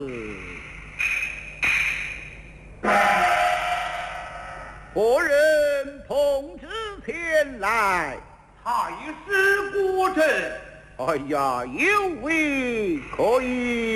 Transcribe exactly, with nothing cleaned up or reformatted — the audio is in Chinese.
何人同志前来？ 太师国臣。 哎呀，有位可以。